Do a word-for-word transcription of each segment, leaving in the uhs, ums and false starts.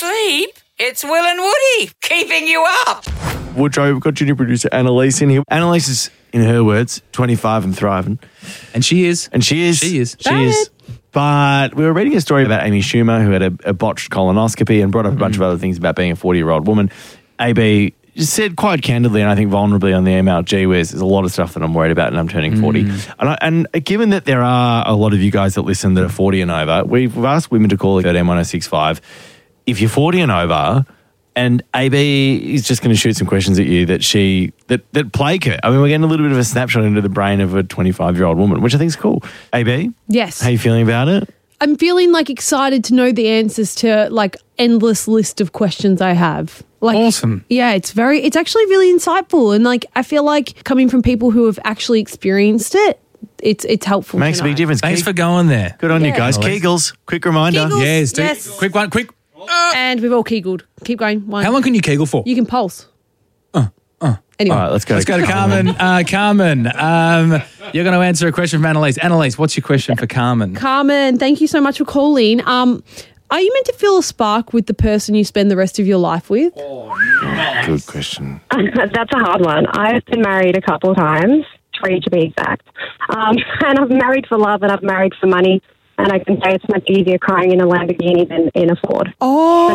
asleep? It's Will and Woody keeping you up. Woodrow, we've got junior producer Annalise in here. Annalise is, in her words, twenty-five and thriving. And she is. And she is. She is. She is. But we were reading a story about Amy Schumer, who had a, a botched colonoscopy and brought up a bunch mm. of other things about being a forty-year-old woman. A B said quite candidly, and I think vulnerably on the email, gee whiz, there's a lot of stuff that I'm worried about and I'm turning forty. Mm. And, I, and given that there are a lot of you guys that listen that are forty and over, we've asked women to call thirteen one oh six five. If you're forty and over, and A B is just going to shoot some questions at you that she that that plague her. I mean, we're getting a little bit of a snapshot into the brain of a twenty-five-year-old woman, which I think is cool. A B? Yes. How are you feeling about it? I'm feeling like excited to know the answers to like endless list of questions I have. Like, awesome. Yeah, it's very, it's actually really insightful. And like, I feel like coming from people who have actually experienced it, it's it's helpful. Makes a big difference. Thanks Ke- for going there. Good on yeah. you guys. Kegels, quick reminder. Kegels, yes, yes. Quick one, quick. Uh, and we've all Kegled. Keep going. One. How long can you Kegel for? You can pulse. Uh, uh. Anyway. All right, let's go. Let's go to Carmen. Uh, Carmen, um, you're going to answer a question from Annalise. Annalise, what's your question for Carmen? Carmen, thank you so much for calling. Um, are you meant to feel a spark with the person you spend the rest of your life with? Oh, nice. Good question. That's a hard one. I've been married a couple of times, three to be exact. Um, and I've married for love and I've married for money. And I can say it's much easier crying in a Lamborghini than in a Ford. Oh!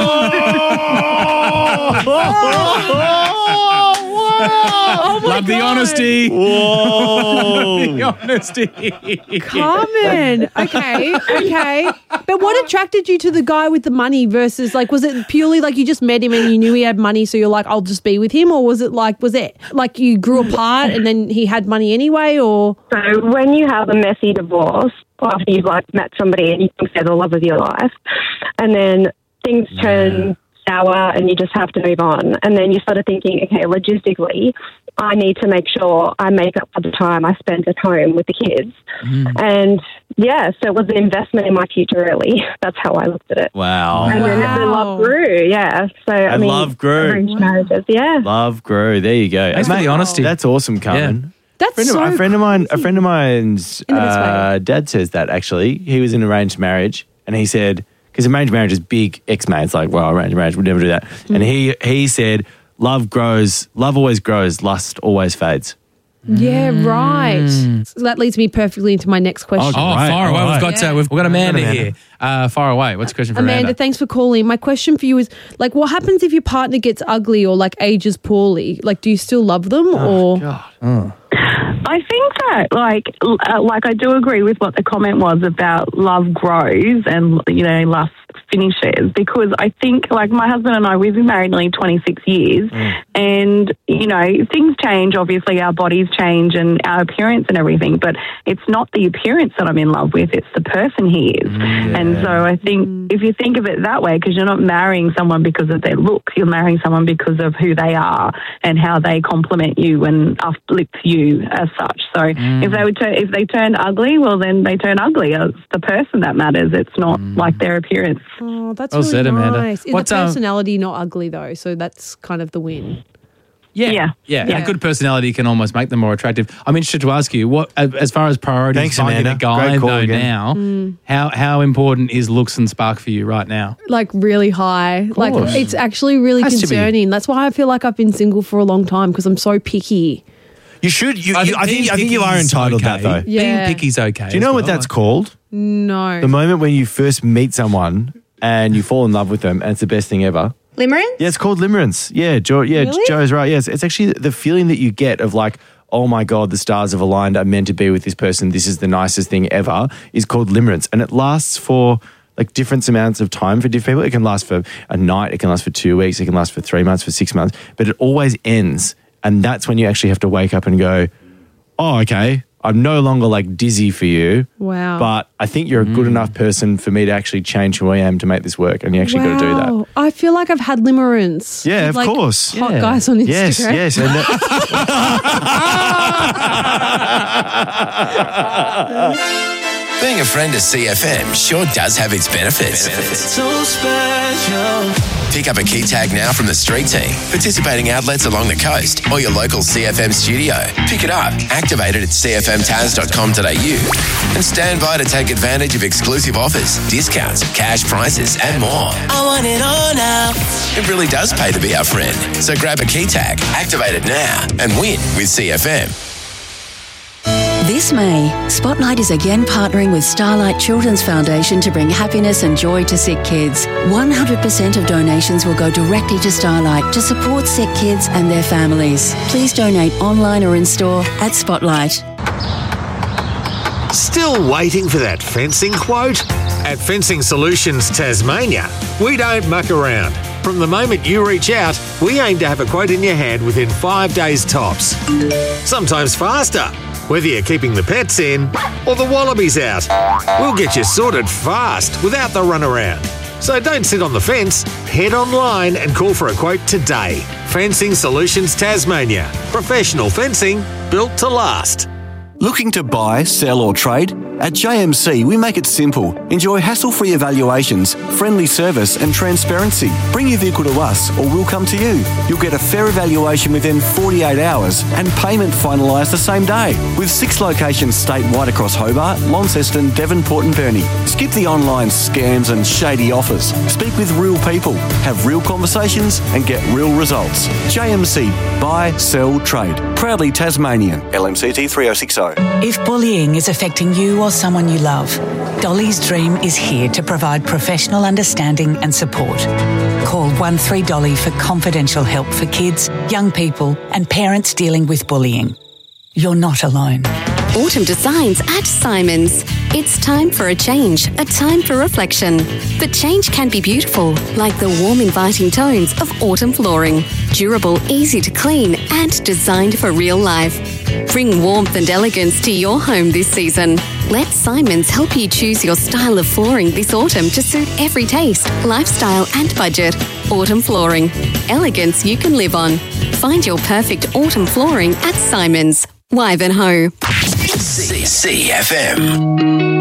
Oh my Love God. the honesty. Whoa. the honesty. Carmen. Okay, okay. But what attracted you to the guy with the money versus like, was it purely like you just met him and you knew he had money so you're like, I'll just be with him? Or was it like, was it like you grew apart and then he had money anyway? Or So when you have a messy divorce, after you've like met somebody and you think they're the love of your life, and then things turn sour and you just have to move on, and then you start thinking, okay, logistically, I need to make sure I make up for the time I spent at home with the kids. Mm. And yeah, so it was an investment in my future, really. That's how I looked at it. Wow. And wow. then the love grew, yeah. So I and mean, love grew. Arranged wow. marriages, yeah. Love grew. There you go. Thanks for the honesty. That's awesome, Carmen. Yeah. That's friend so of, a friend of mine. A friend of mine's uh, dad says that actually he was in arranged marriage, and he said because arranged marriage is big ex-mates like well arranged marriage would never do that, mm. and he he said love grows, love always grows, lust always fades. Yeah, right. So that leads me perfectly into my next question. Oh, right, far away. Right. We've got yeah. uh, we've, we've got Amanda, Amanda. here. Uh, far away. What's the question for Amanda? Amanda, thanks for calling. My question for you is like, what happens if your partner gets ugly or like ages poorly? Like, do you still love them Oh, or? God. Oh. I think that, like, uh, like I do agree with what the comment was about love grows and, you know, lust finishes, because I think, like, my husband and I, we've been married nearly twenty-six years, mm. and, you know, things change, obviously, our bodies change and our appearance and everything, but it's not the appearance that I'm in love with, it's the person he is. Mm, yeah. And so I think mm. if you think of it that way, because you're not marrying someone because of their looks, you're marrying someone because of who they are and how they compliment you and uplift you as such. So mm. if they would tur- if they turn ugly, well, then they turn ugly. It's the person that matters. It's not mm. like their appearance. Oh, that's well really said, Amanda. nice. Is What's, the um, personality not ugly though? So that's kind of the win. Yeah. Yeah. yeah, Yeah. A good personality can almost make them more attractive. I'm interested to ask you, what, as far as priorities, Thanks, finding Amanda. a guy Great call though again. now, Mm. how how important is looks and spark for you right now? Like really high. Like course. it's actually really Has to be. concerning. That's why I feel like I've been single for a long time because I'm so picky. You should. You, I you, think I think. being I think you are picky is entitled okay. that though. Yeah. Being picky's okay. Do you know as what well. that's called? No. The moment when you first meet someone and you fall in love with them, and it's the best thing ever. Limerence? Yeah, it's called limerence. Yeah, jo- yeah, Really? Joe's right. Yes, it's actually the feeling that you get of like, oh my God, the stars have aligned. I'm meant to be with this person. This is the nicest thing ever. Is called limerence, and it lasts for like different amounts of time for different people. It can last for a night. It can last for two weeks. It can last for three months, for six months. But it always ends, and that's when you actually have to wake up and go, oh, okay. I'm no longer like dizzy for you, Wow. but I think you're a good enough person for me to actually change who I am to make this work, and you actually wow. got to do that. I feel like I've had limerence. Yeah, with, of like, course. Hot Yeah. guys on Instagram. Yes, yes. And that- Being a friend of C F M sure does have its benefits. So special. Pick up a key tag now from the street team, participating outlets along the coast, or your local C F M studio. Pick it up, activate it at c f m taz dot com dot a u, and stand by to take advantage of exclusive offers, discounts, cash prizes, and more. I want it all now. It really does pay to be our friend. So grab a key tag, activate it now, and win with C F M. This May, Spotlight is again partnering with Starlight Children's Foundation to bring happiness and joy to sick kids. one hundred percent of donations will go directly to Starlight to support sick kids and their families. Please donate online or in store at Spotlight. Still waiting for that fencing quote? At Fencing Solutions Tasmania, we don't muck around. From the moment you reach out, we aim to have a quote in your hand within five days tops. Sometimes faster. Whether you're keeping the pets in or the wallabies out, we'll get you sorted fast without the runaround. So don't sit on the fence, head online and call for a quote today. Fencing Solutions Tasmania. Professional fencing built to last. Looking to buy, sell or trade? At J M C, we make it simple. Enjoy hassle-free evaluations, friendly service and transparency. Bring your vehicle to us or we'll come to you. You'll get a fair evaluation within forty-eight hours and payment finalised the same day. With six locations statewide across Hobart, Launceston, Devonport and Burnie. Skip the online scams and shady offers. Speak with real people, have real conversations and get real results. J M C, buy, sell, trade. Proudly Tasmanian. L M C T three oh six oh. If bullying is affecting you or someone you love, Dolly's Dream is here to provide professional understanding and support. Call one three Dolly for confidential help for kids, young people and parents dealing with bullying. You're not alone. Autumn designs at Simons. It's time for a change, a time for reflection. But change can be beautiful, like the warm, inviting tones of autumn flooring. Durable, easy to clean, and designed for real life. Bring warmth and elegance to your home this season. Let Simons help you choose your style of flooring this autumn to suit every taste, lifestyle, and budget. Autumn flooring. Elegance you can live on. Find your perfect autumn flooring at Simons. Wivenhoe. C F M.